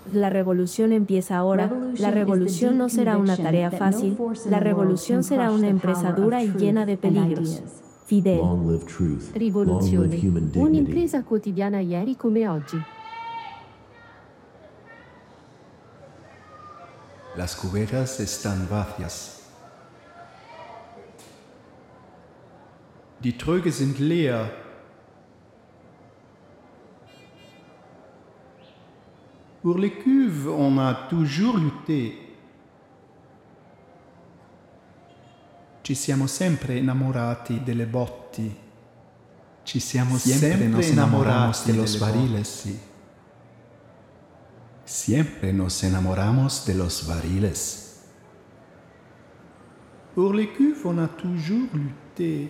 La revolución empieza ahora. La revolución no será una tarea fácil. La revolución será una empresa dura y llena de peligros. Fidel. Long live truth. Long live Rivoluzione. human dignity. Un'impresa quotidiana ieri come oggi. Las cubetas están vacías. Die Tröge sind leer. Pour les cuves, on a toujours lutté. Ci siamo sempre innamorati delle botti. Ci siamo sempre nos enamoramos de los barriles. Siempre nos enamoramos de los barriles. Pour les cuves, on a toujours lutté.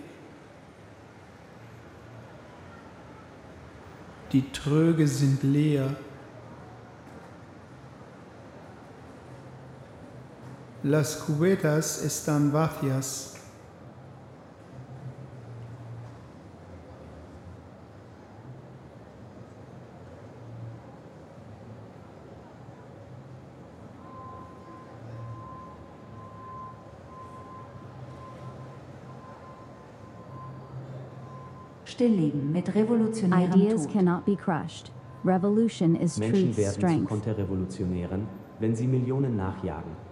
Die Tröge sind leer. Las cubetas están vacías. Stillleben mit revolutionärem Ideas Tod. cannot be crushed. Revolution is Menschen truth's werden zu strength. Konterrevolutionären, wenn sie Millionen nachjagen.